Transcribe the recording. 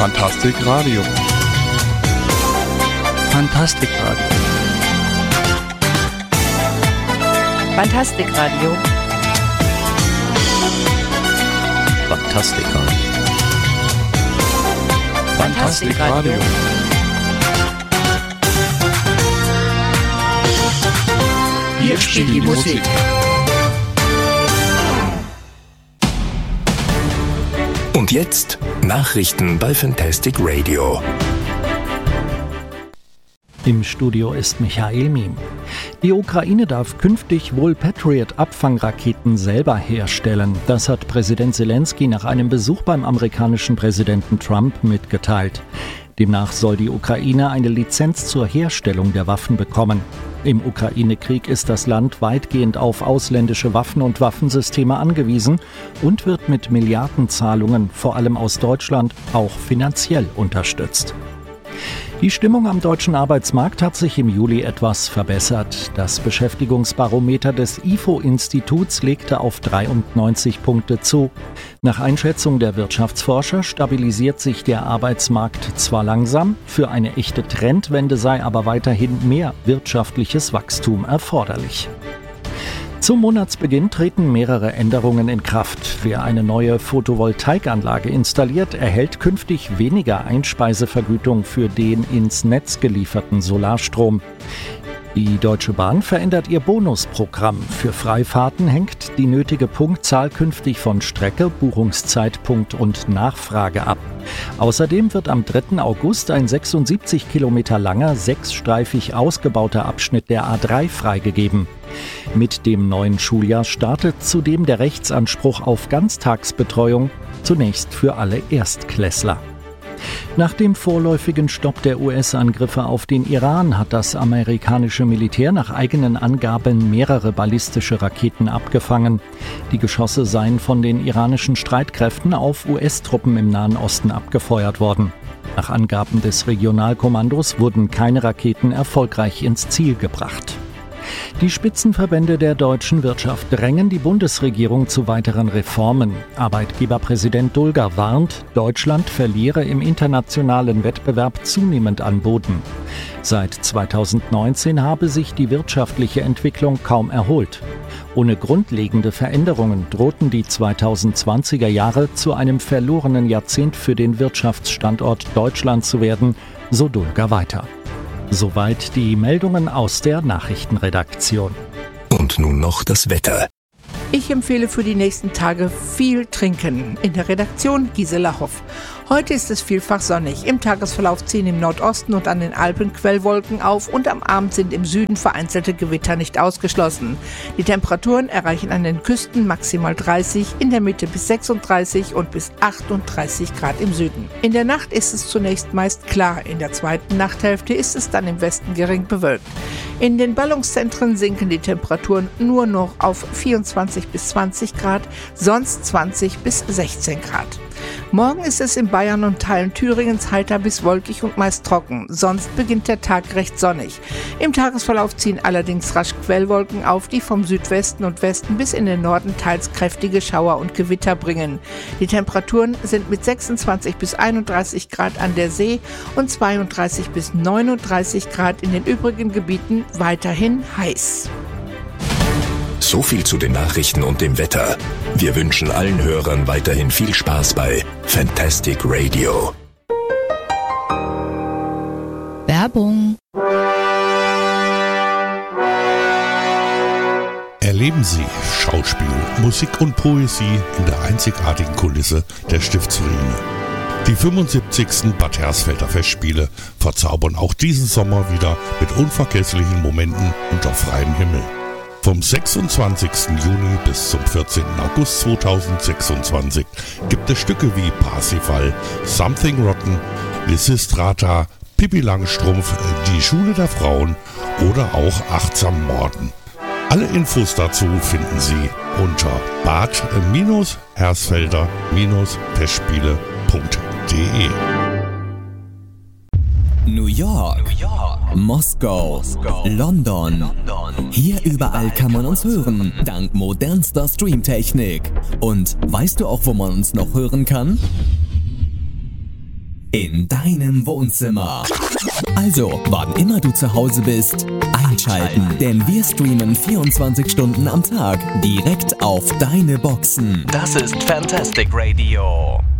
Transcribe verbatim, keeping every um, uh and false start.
Fantastic Radio. Fantastic Radio. Fantastic Radio. Fantastic Radio. Fantastic Radio. Hier spielt die Musik. Und jetzt Nachrichten bei Fantastic Radio. Im Studio ist Michael Miem. Die Ukraine darf künftig wohl Patriot-Abfangraketen selber herstellen. Das hat Präsident Zelensky nach einem Besuch beim amerikanischen Präsidenten Trump mitgeteilt. Demnach soll die Ukraine eine Lizenz zur Herstellung der Waffen bekommen. Im Ukraine-Krieg ist das Land weitgehend auf ausländische Waffen und Waffensysteme angewiesen und wird mit Milliardenzahlungen, vor allem aus Deutschland, auch finanziell unterstützt. Die Stimmung am deutschen Arbeitsmarkt hat sich im Juli etwas verbessert. Das Beschäftigungsbarometer des I F O-Instituts legte auf dreiundneunzig Punkte zu. Nach Einschätzung der Wirtschaftsforscher stabilisiert sich der Arbeitsmarkt zwar langsam, für eine echte Trendwende sei aber weiterhin mehr wirtschaftliches Wachstum erforderlich. Zum Monatsbeginn treten mehrere Änderungen in Kraft. Wer eine neue Photovoltaikanlage installiert, erhält künftig weniger Einspeisevergütung für den ins Netz gelieferten Solarstrom. Die Deutsche Bahn verändert ihr Bonusprogramm. Für Freifahrten hängt die nötige Punktzahl künftig von Strecke, Buchungszeitpunkt und Nachfrage ab. Außerdem wird am dritten August ein sechsundsiebzig Kilometer langer, sechsstreifig ausgebauter Abschnitt der A drei freigegeben. Mit dem neuen Schuljahr startet zudem der Rechtsanspruch auf Ganztagsbetreuung, zunächst für alle Erstklässler. Nach dem vorläufigen Stopp der U S-Angriffe auf den Iran hat das amerikanische Militär nach eigenen Angaben mehrere ballistische Raketen abgefangen. Die Geschosse seien von den iranischen Streitkräften auf U S-Truppen im Nahen Osten abgefeuert worden. Nach Angaben des Regionalkommandos wurden keine Raketen erfolgreich ins Ziel gebracht. Die Spitzenverbände der deutschen Wirtschaft drängen die Bundesregierung zu weiteren Reformen. Arbeitgeberpräsident Dulger warnt, Deutschland verliere im internationalen Wettbewerb zunehmend an Boden. Seit zweitausendneunzehn habe sich die wirtschaftliche Entwicklung kaum erholt. Ohne grundlegende Veränderungen drohten die zweitausendzwanziger Jahre zu einem verlorenen Jahrzehnt für den Wirtschaftsstandort Deutschland zu werden, so Dulger weiter. Soweit die Meldungen aus der Nachrichtenredaktion. Und nun noch das Wetter. Ich empfehle für die nächsten Tage viel trinken. In der Redaktion Gisela Hoff. Heute ist es vielfach sonnig. Im Tagesverlauf ziehen im Nordosten und an den Alpen Quellwolken auf und am Abend sind im Süden vereinzelte Gewitter nicht ausgeschlossen. Die Temperaturen erreichen an den Küsten maximal dreißig, in der Mitte bis sechsunddreißig und bis achtunddreißig Grad im Süden. In der Nacht ist es zunächst meist klar, in der zweiten Nachthälfte ist es dann im Westen gering bewölkt. In den Ballungszentren sinken die Temperaturen nur noch auf vierundzwanzig bis zwanzig Grad, sonst zwanzig bis sechzehn Grad. Morgen ist es in Bayern und Teilen Thüringens heiter bis wolkig und meist trocken. Sonst beginnt der Tag recht sonnig. Im Tagesverlauf ziehen allerdings rasch Quellwolken auf, die vom Südwesten und Westen bis in den Norden teils kräftige Schauer und Gewitter bringen. Die Temperaturen sind mit sechsundzwanzig bis einunddreißig Grad an der See und zweiunddreißig bis neununddreißig Grad in den übrigen Gebieten weiterhin heiß. So viel zu den Nachrichten und dem Wetter. Wir wünschen allen Hörern weiterhin viel Spaß bei Fantastic Radio. Werbung. Erleben Sie Schauspiel, Musik und Poesie in der einzigartigen Kulisse der Stiftsruine. Die fünfundsiebzigsten Bad Hersfelder Festspiele verzaubern auch diesen Sommer wieder mit unvergesslichen Momenten unter freiem Himmel. Vom sechsundzwanzigsten Juni bis zum vierzehnten August zweitausendsechsundzwanzig gibt es Stücke wie Parsifal, Something Rotten, Lysistrata, Pippi Langstrumpf, Die Schule der Frauen oder auch Achtsam Morden. Alle Infos dazu finden Sie unter bad hersfelder festspiele punkt de. New York, New York. Moskau, Moskau. London. London. Hier überall kann man uns hören, dank modernster Streamtechnik. Und weißt du auch, wo man uns noch hören kann? in deinem Wohnzimmer. Also, wann immer du zu Hause bist, einschalten, denn wir streamen vierundzwanzig Stunden am Tag direkt auf deine Boxen. Das ist Fantastic Radio.